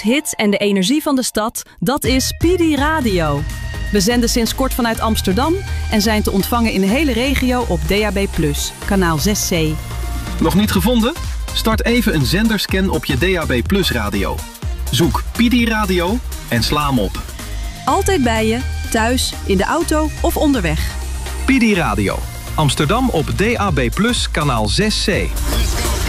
hits en de energie van de stad, dat is PD Radio. We zenden sinds kort vanuit Amsterdam en zijn te ontvangen in de hele regio op DAB+, kanaal 6C. Nog niet gevonden? Start even een zenderscan op je DAB+ radio. Zoek PD Radio en sla hem op. Altijd bij je, thuis, in de auto of onderweg. PD Radio. Amsterdam op DAB+, kanaal 6C.